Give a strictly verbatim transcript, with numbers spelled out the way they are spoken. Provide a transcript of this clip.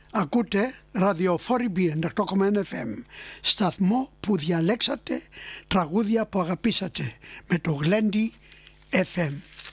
Ακούτε ραδιοφόρη ενενήντα οκτώ κόμμα ένα εφ εμ, σταθμό που διαλέξατε, τραγούδια που αγαπήσατε, με το Γλέντι εφ εμ.